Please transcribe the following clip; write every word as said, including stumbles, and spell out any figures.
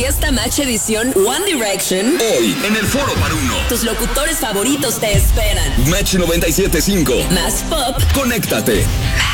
Fiesta Match Edición One Direction. Hoy, en el Foro Paruno. Tus locutores favoritos te esperan. Match noventa y siete punto cinco. Más pop. Conéctate.